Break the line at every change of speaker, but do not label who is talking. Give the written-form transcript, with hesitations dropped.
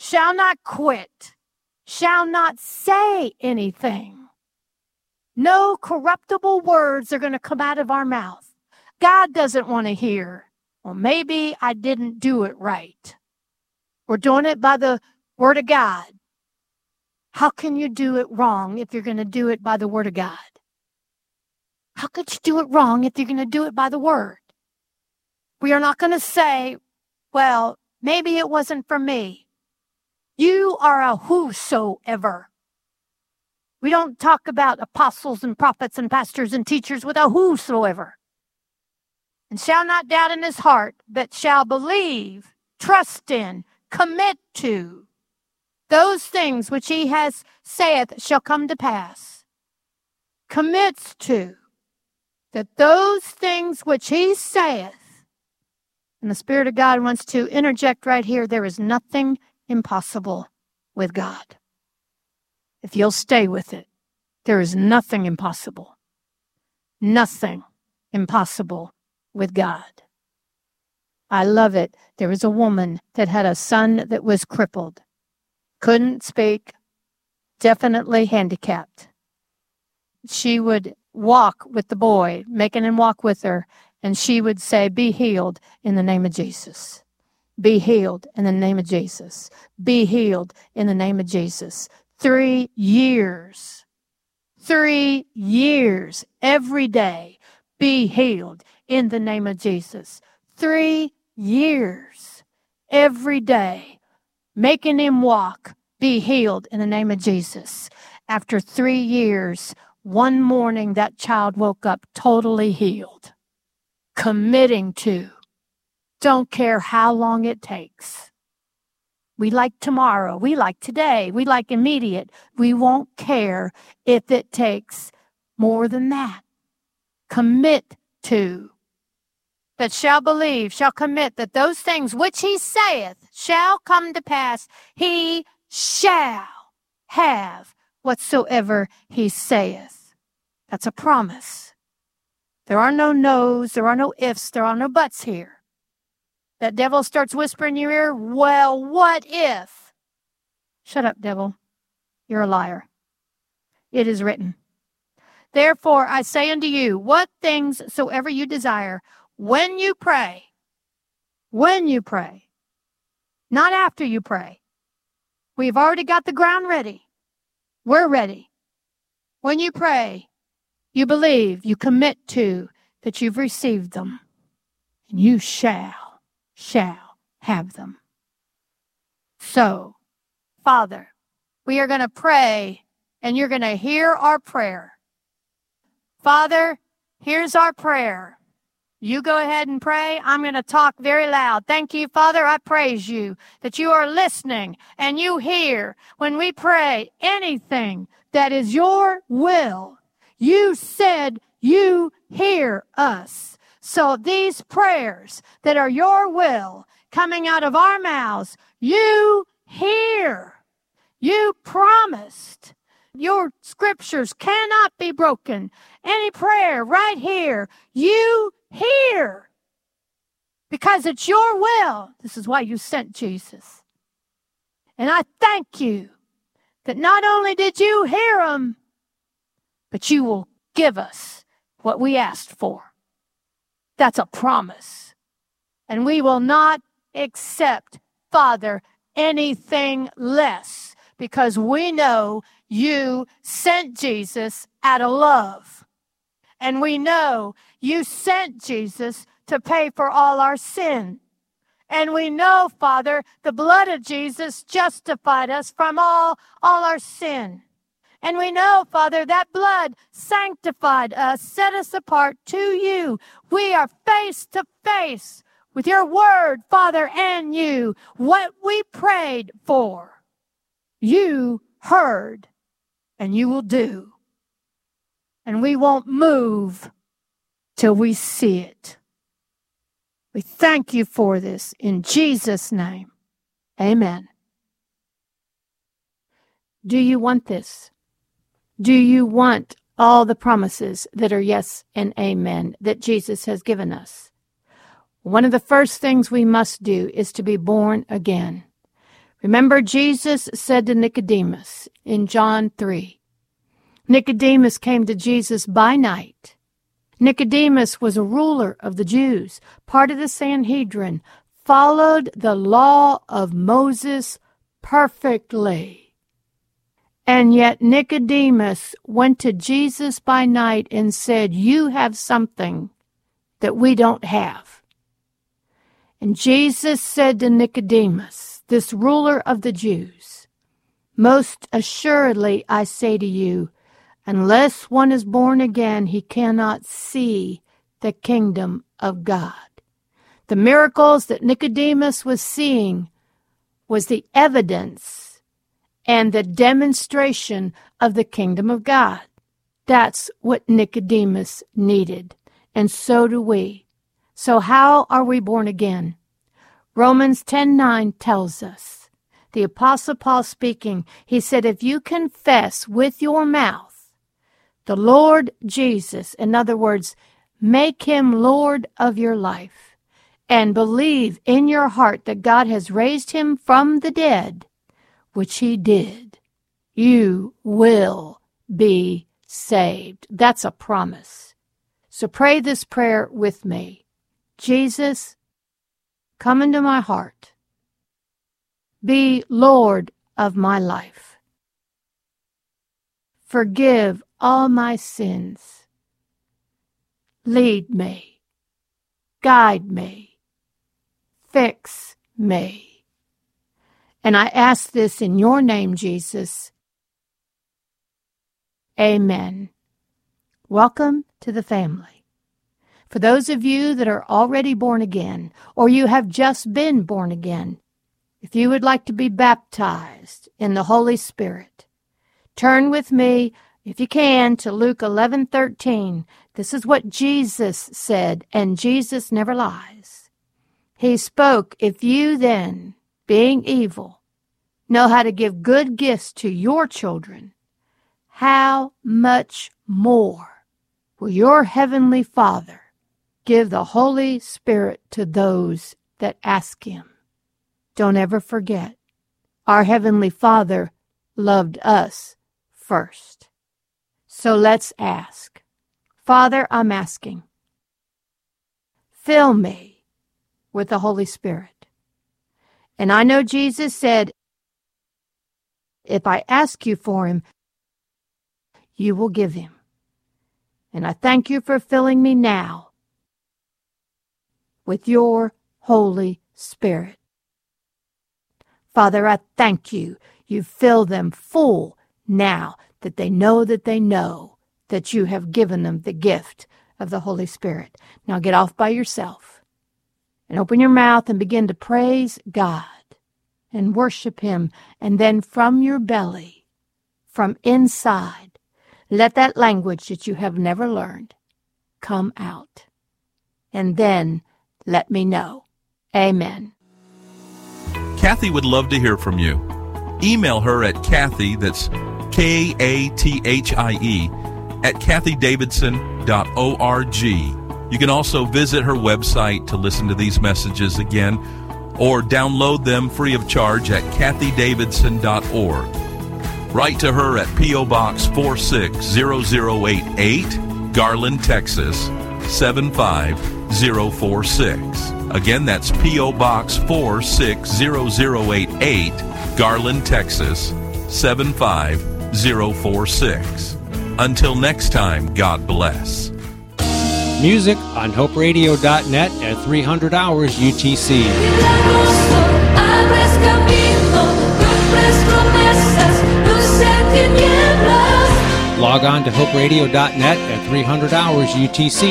shall not quit, shall not say anything. No corruptible words are going to come out of our mouth. God doesn't want to hear, well, maybe I didn't do it right. We're doing it by the Word of God. How can you do it wrong if you're going to do it by the Word of God? How could you do it wrong if you're going to do it by the Word? We are not going to say, well, maybe it wasn't for me. You are a whosoever. We don't talk about apostles and prophets and pastors and teachers with a whosoever. And shall not doubt in his heart, but shall believe, trust in, commit to those things which he has saith shall come to pass. Commits to that those things which he saith. And the Spirit of God wants to interject right here. There is nothing impossible with God. If you'll stay with it, there is nothing impossible. Nothing impossible with God. I love it. There was a woman that had a son that was crippled, couldn't speak, definitely handicapped. She would walk with the boy, making him walk with her, and she would say, be healed in the name of Jesus. Be healed in the name of Jesus. Be healed in the name of Jesus. 3 years. 3 years every day. Be healed in the name of Jesus. 3 years every day. Making him walk. Be healed in the name of Jesus. After 3 years, one morning that child woke up totally healed. Committing to. Don't care how long it takes. We like tomorrow. We like today. We like immediate. We won't care if it takes more than that. Commit to. That shall believe, shall commit that those things which he saith shall come to pass. He shall have whatsoever he saith. That's a promise. There are no no's, there are no ifs, there are no buts here. That devil starts whispering in your ear, well, what if? Shut up, devil. You're a liar. It is written. Therefore, I say unto you, what things soever you desire, when you pray, not after you pray. We've already got the ground ready. We're ready. When you pray, you believe, you commit to that you've received them, and you shall have them. So, Father, we are going to pray, and you're going to hear our prayer. Father, here's our prayer. You go ahead and pray. I'm going to talk very loud. Thank you, Father. I praise you that you are listening and you hear when we pray anything that is your will. You said you hear us. So these prayers that are your will coming out of our mouths, you hear. You promised. Your scriptures cannot be broken. Any prayer right here, you hear. Because it's your will. This is why you sent Jesus. And I thank you that not only did you hear them, but you will give us what we asked for. That's a promise. And we will not accept, Father, anything less, because we know you sent Jesus out of love. And we know you sent Jesus to pay for all our sin. And we know, Father, the blood of Jesus justified us from all our sin. And we know, Father, that blood sanctified us, set us apart to you. We are face to face with your word, Father, and you. What we prayed for, you heard, and you will do. And we won't move till we see it. We thank you for this in Jesus' name. Amen. Do you want this? Do you want all the promises that are yes and amen that Jesus has given us? One of the first things we must do is to be born again. Remember, Jesus said to Nicodemus in John 3, Nicodemus came to Jesus by night. Nicodemus was a ruler of the Jews, part of the Sanhedrin, followed the law of Moses perfectly. And yet Nicodemus went to Jesus by night and said, you have something that we don't have. And Jesus said to Nicodemus, this ruler of the Jews, most assuredly I say to you, unless one is born again, he cannot see the kingdom of God. The miracles that Nicodemus was seeing was the evidence and the demonstration of the kingdom of God. That's what Nicodemus needed, and so do we. So how are we born again? Romans 10:9 tells us, the Apostle Paul speaking, he said, if you confess with your mouth the Lord Jesus, in other words, make him Lord of your life, and believe in your heart that God has raised him from the dead, which he did, you will be saved. That's a promise. So pray this prayer with me. Jesus, come into my heart. Be Lord of my life. Forgive all my sins. Lead me. Guide me. Fix me. And I ask this in your name, Jesus. Amen. Welcome to the family. For those of you that are already born again, or you have just been born again, if you would like to be baptized in the Holy Spirit, turn with me, if you can, to Luke 11:13. This is what Jesus said, and Jesus never lies. He spoke, if you then, being evil, know how to give good gifts to your children, how much more will your heavenly Father give the Holy Spirit to those that ask him? Don't ever forget, our Heavenly Father loved us first. So let's ask. Father, I'm asking, fill me with the Holy Spirit. And I know Jesus said, if I ask you for him, you will give him. And I thank you for filling me now with your Holy Spirit. Father, I thank you. You fill them full now that they know that you have given them the gift of the Holy Spirit. Now get off by yourself and open your mouth and begin to praise God and worship him. And then from your belly, from inside, let that language that you have never learned come out. And then let me know. Amen.
Kathy would love to hear from you. Email her at Kathy, that's Kathie, at kathydavidson.org. You can also visit her website to listen to these messages again, or download them free of charge at kathydavidson.org. Write to her at P.O. Box 460088, Garland, Texas 75046. Again, that's P.O. Box 460088, Garland, Texas 75046. Until next time, God bless.
Music on HopeRadio.net at 300 hours UTC. Log on to HopeRadio.net at 300 hours UTC.